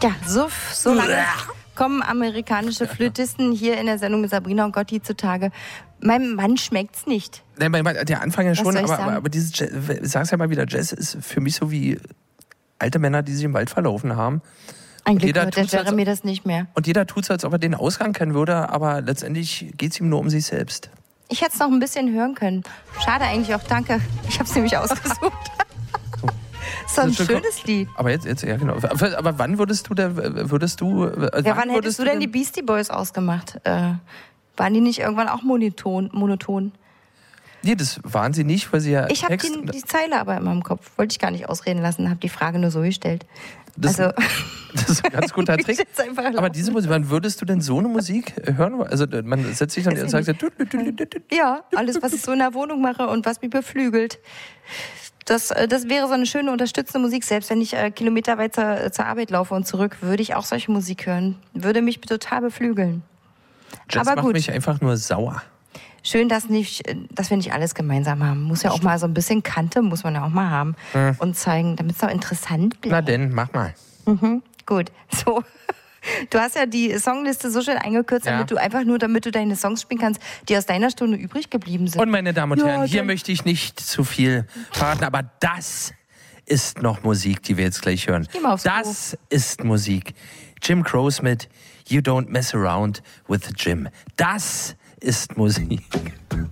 Ja, so lange kommen amerikanische Flötisten hier in der Sendung mit Sabrina und Gotti zutage. Meinem Mann schmeckt's nicht. Nein, der Anfang ja schon, aber aber dieses Jazz, ich sag's ja mal wieder, Jazz ist für mich so wie alte Männer, die sich im Wald verlaufen haben. Ein Glück hört der Jeremy das nicht mehr. Und jeder tut es, als ob er den Ausgang kennen würde, aber letztendlich geht es ihm nur um sich selbst. Ich hätte es noch ein bisschen hören können. Schade eigentlich auch, danke. Ich habe es nämlich ausgesucht. So ein schönes Lied. Aber jetzt, ja genau. Aber wann würdest du wann hättest du denn die Beastie Boys ausgemacht? Waren die nicht irgendwann auch monoton? Nee, das waren sie nicht, weil sie ja... Ich habe die Zeile aber in meinem Kopf. Wollte ich gar nicht ausreden lassen, habe die Frage nur so gestellt. Das ist ein ganz guter Trick. Aber diese Musik, wann würdest du denn so eine Musik hören? Also man setzt sich dann und sagt... Ja, alles, was ich so in der Wohnung mache und was mich beflügelt. Das wäre so eine schöne unterstützende Musik. Selbst wenn ich kilometerweit zur Arbeit laufe und zurück, würde ich auch solche Musik hören. Würde mich total beflügeln. Jazz aber macht mich einfach nur sauer. Schön, dass wir nicht alles gemeinsam haben. Muss ja auch mal so ein bisschen Kante, muss man ja auch mal haben. Und zeigen, damit es auch interessant bleibt. Na denn, mach mal. Gut, so. Du hast ja die Songliste so schön eingekürzt, damit du deine Songs spielen kannst, die aus deiner Stunde übrig geblieben sind. Und meine Damen und Herren, hier möchte ich nicht zu viel verraten, aber das ist noch Musik, die wir jetzt gleich hören. Das ist Musik. Jim Croce mit You Don't Mess Around with Jim. Das ist Musik.